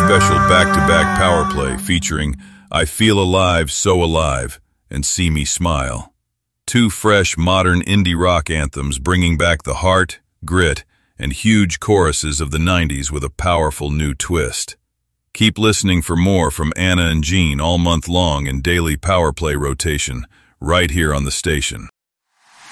special back-to-back power play featuring I Feel Alive, So Alive and See Me Smile. Two fresh, modern indie rock anthems bringing back the heart, grit, and huge choruses of the 90s with a powerful new twist. Keep listening for more from Anna and Gene all month long in daily power play rotation, right here on the station.